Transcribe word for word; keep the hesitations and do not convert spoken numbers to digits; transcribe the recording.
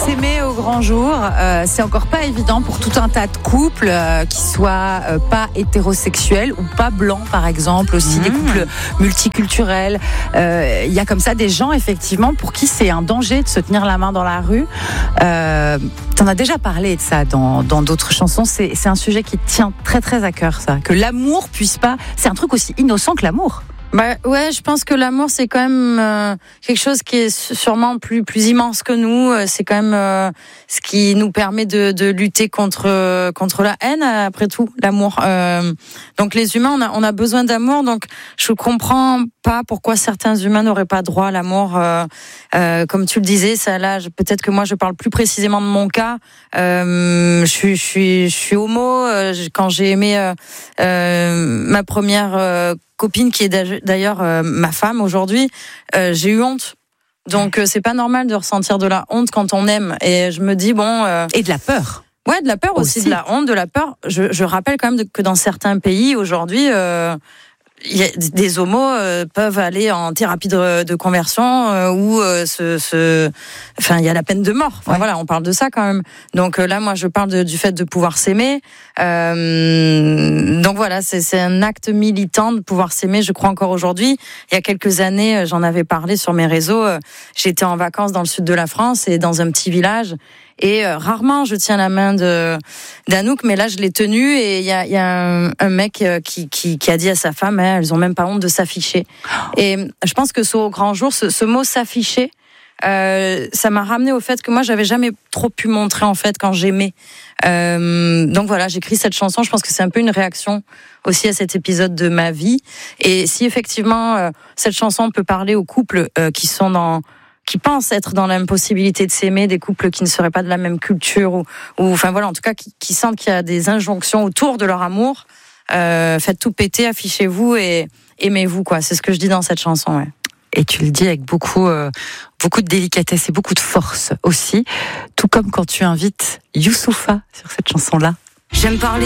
S'aimer au grand jour, euh, c'est encore pas évident pour tout un tas de couples euh, qui soient euh, pas hétérosexuels ou pas blancs, par exemple, aussi mmh. des couples multiculturels. Il euh, y a comme ça des gens, effectivement, pour qui c'est un danger de se tenir la main dans la rue. Euh, T'en as déjà parlé de ça dans, dans d'autres chansons. C'est, c'est un sujet qui tient très très à cœur, ça. Que l'amour puisse pas... C'est un truc aussi innocent que l'amour. Bah ouais, je pense que l'amour c'est quand même euh, quelque chose qui est sûrement plus plus immense que nous. C'est quand même euh, ce qui nous permet de, de lutter contre euh, contre la haine. Après tout, l'amour. Euh, donc les humains, on a on a besoin d'amour. Donc je comprends pas pourquoi certains humains n'auraient pas droit à l'amour. Euh, euh, comme tu le disais, ça là, je, peut-être que moi je parle plus précisément de mon cas. Euh, je suis je suis je suis homo. Euh, quand j'ai aimé euh, euh, ma première euh, copine qui est d'ailleurs euh, ma femme aujourd'hui, euh, j'ai eu honte. Donc euh, c'est pas normal de ressentir de la honte quand on aime. Et je me dis bon euh, et de la peur. Ouais, de la peur aussi, aussi de la honte, de la peur. Je, je rappelle quand même que dans certains pays aujourd'hui, euh, y a des homos euh, peuvent aller en thérapie de, de conversion euh, ou euh, se, se, enfin il y a la peine de mort. Enfin, ouais. Voilà, on parle de ça quand même. Donc euh, là, moi, je parle de, du fait de pouvoir s'aimer. Euh, donc voilà, c'est, c'est un acte militant de pouvoir s'aimer. Je crois encore aujourd'hui. Il y a quelques années, j'en avais parlé sur mes réseaux. J'étais en vacances dans le sud de la France et dans un petit village. Et euh, rarement je tiens la main de d'Anouk, mais là je l'ai tenue et il y a, y a un, un mec qui, qui, qui a dit à sa femme, hein, elles ont même pas honte de s'afficher. Et je pense que ce au grand jour, ce, ce mot s'afficher, euh, ça m'a ramené au fait que moi j'avais jamais trop pu montrer en fait quand j'aimais. Euh, donc voilà, j'écris cette chanson. Je pense que c'est un peu une réaction aussi à cet épisode de ma vie. Et si effectivement euh, cette chanson peut parler aux couples euh, qui sont dans qui pensent être dans l'impossibilité de s'aimer, des couples qui ne seraient pas de la même culture, ou, ou enfin voilà, en tout cas, qui, qui sentent qu'il y a des injonctions autour de leur amour. Euh, faites tout péter, affichez-vous et aimez-vous, quoi. C'est ce que je dis dans cette chanson, ouais. Et tu le dis avec beaucoup, euh, beaucoup de délicatesse et beaucoup de force aussi, tout comme quand tu invites Youssoupha sur cette chanson-là. J'aime parler